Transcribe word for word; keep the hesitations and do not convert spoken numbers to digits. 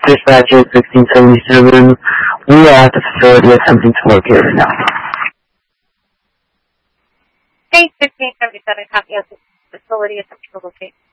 Dispatcher sixteen seventy-seven. We are at the facility attempting to locate right now. Hey, sixteen seventy-seven, copy of the facility attempting to locate.